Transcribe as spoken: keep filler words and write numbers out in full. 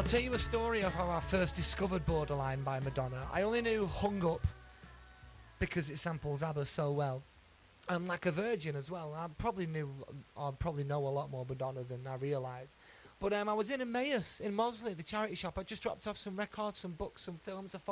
I'll tell you a story of how I first discovered Borderline by Madonna. I only knew Hung Up because it samples ABBA so well. And Like a Virgin as well. I probably knew, I probably know a lot more Madonna than I realised. But um, I was in Emmaus in Mosley, the charity shop. I just dropped off some records, some books, some films. I thought